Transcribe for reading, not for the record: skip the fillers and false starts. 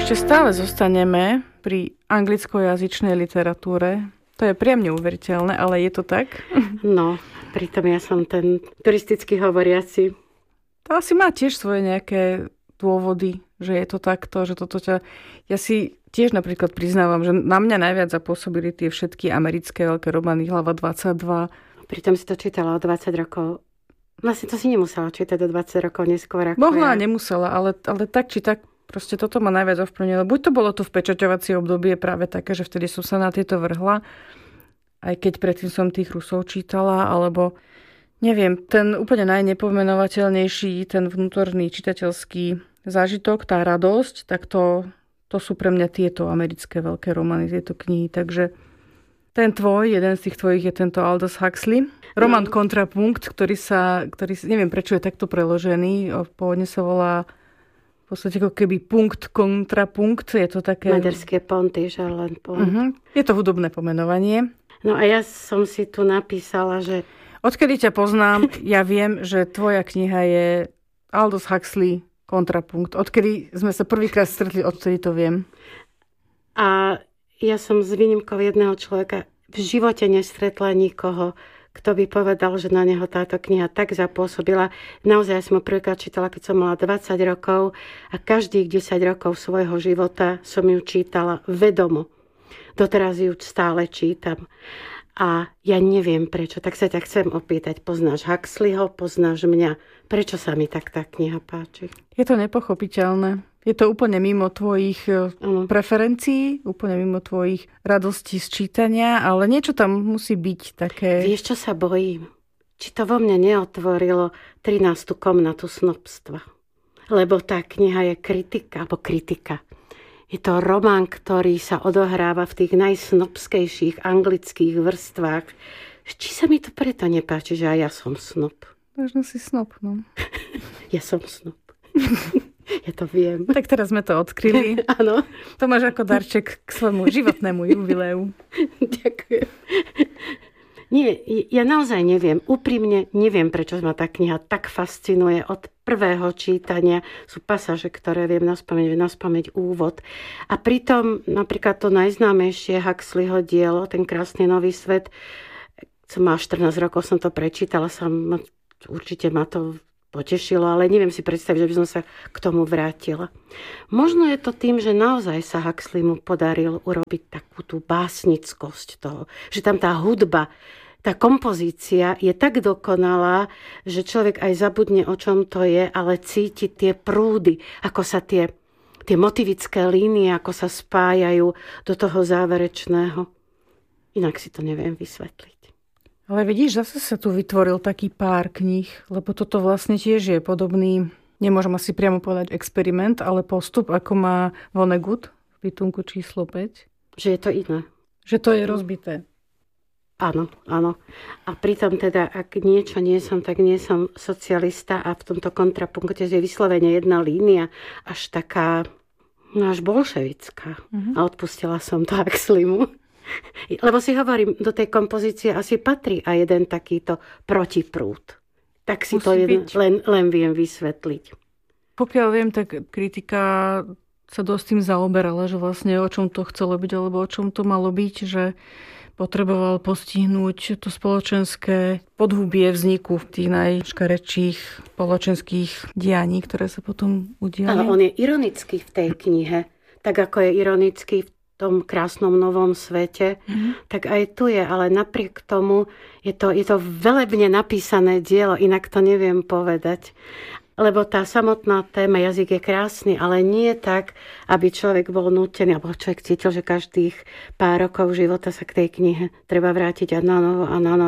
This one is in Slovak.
Ešte stále zostaneme pri anglickojazyčnej literatúre. To je priam neuveriteľné, ale je to tak? No, pritom ja som ten turisticky hovoriaci. To asi má tiež svoje nejaké dôvody, že je to takto, že toto ťa... Ja si tiež napríklad priznávam, že na mňa najviac zapôsobili tie všetky americké veľké romány Hlava 22. Pritom si to čítala o 20 rokov. Vlastne to si nemusela čítať o 20 rokov neskôr. Mohla, nemusela, ale tak či tak proste toto ma najviac ovplyvnilo. Buď to bolo tu v pečaťovacie obdobie práve také, že vtedy som sa na tieto vrhla, aj keď predtým som tých Rusov čítala, alebo neviem, ten úplne najnepomenovateľnejší, ten vnútorný čitateľský zážitok, tá radosť, tak to sú pre mňa tieto americké veľké romány, tieto knihy. Takže ten jeden z tých tvojich je tento Aldous Huxley. Román Kontrapunkt, ktorý neviem prečo je takto preložený, pôvodne sa volá v podstate ako keby punkt, kontrapunkt. Je to také... Maďarské ponty, že len pont. Je to hudobné pomenovanie. No a ja som si tu napísala, že... Odkedy ťa poznám, ja viem, že tvoja kniha je Aldous Huxley Kontrapunkt. Odkedy sme sa prvýkrát stretli, odtedy to viem. A ja som s výnimkou jedného človeka v živote nestretla nikoho, kto by povedal, že na neho táto kniha tak zapôsobila. Naozaj som ho prvýkrát čítala, keď som mala 20 rokov a každých 10 rokov svojho života som ju čítala vedomo. Doteraz ju stále čítam. A ja neviem prečo, tak sa ťa chcem opýtať. Poznáš Huxleyho, poznáš mňa. Prečo sa mi tak tá kniha páči? Je to nepochopiteľné. Je to úplne mimo tvojich preferencií, úplne mimo tvojich radostí z čítania, ale niečo tam musí byť také... Vieš, čo sa bojím? Či to vo mne neotvorilo 13. komnatu snobstva. Lebo tá kniha je kritika. Je to román, ktorý sa odohráva v tých najsnobskejších anglických vrstvách. Či sa mi to preto nepáči, že aj ja som snob? Možno si snob, no. Ja som snob. Ja to viem. Tak teraz sme to odkryli. Áno. To máš ako darček k svojmu životnému jubileu. Ďakujem. Nie, ja naozaj neviem. Úprimne neviem, prečo ma tá kniha tak fascinuje. Od prvého čítania sú pasáže, ktoré viem naspamäť úvod. A pritom napríklad to najznámejšie Huxleyho dielo, ten Krásny nový svet, som má 14 rokov, som to prečítala, určite ma to potešilo, ale neviem si predstaviť, že by som sa k tomu vrátila. Možno je to tým, že naozaj sa Huxleymu podaril urobiť takú tú básnickosť toho, že tam tá hudba, tá kompozícia je tak dokonalá, že človek aj zabudne, o čom to je, ale cíti tie prúdy, ako sa tie motivické línie, ako sa spájajú do toho záverečného. Inak si to neviem vysvetliť. Ale vidíš, zase sa tu vytvoril taký pár kníh, lebo toto vlastne tiež je podobný, nemôžem asi priamo povedať experiment, ale postup, ako má Vonnegut v bytunku číslo 5. Že je to iné. Že to je rozbité. Áno. A pritom teda, ak niečo nie som, tak nie som socialista a v tomto kontrapunkte je vyslovene jedna línia, až taká, až bolševická. A odpustila som to Huxleymu. Lebo si hovorím, do tej kompozície asi patrí aj jeden takýto protiprúd. Tak si to len viem vysvetliť. Pokiaľ viem, tak kritika sa dosť tým zaoberala, že vlastne o čom to chcelo byť, alebo o čom to malo byť, že potreboval postihnúť to spoločenské podhubie vzniku v tých najškarečších spoločenských dianí, ktoré sa potom udiali. Ale on je ironický v tej knihe, tak ako je ironický v tom krásnom novom svete, tak aj tu je, ale napriek tomu je to velebne napísané dielo, inak to neviem povedať. Lebo tá samotná téma, jazyk je krásny, ale nie tak, aby človek bol nútený, alebo človek cítil, že každých pár rokov života sa k tej knihe treba vrátiť a na novo